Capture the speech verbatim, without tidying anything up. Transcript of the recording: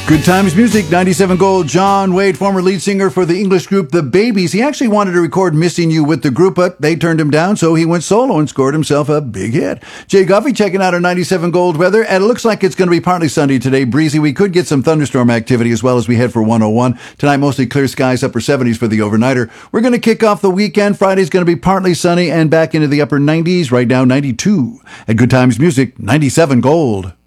Good Times Music, ninety-seven Gold. John Wade, former lead singer for the English group The Babies. He actually wanted to record Missing You with the group, but they turned him down, so he went solo and scored himself a big hit. Jay Guffey checking out our ninety-seven Gold weather, and it looks like it's going to be partly sunny today, breezy. We could get some thunderstorm activity as well as we head for one oh one. Tonight, mostly clear skies, upper seventies for the overnighter. We're going to kick off the weekend. Friday's going to be partly sunny and back into the upper nineties, right now ninety-two. At Good Times Music, ninety-seven Gold.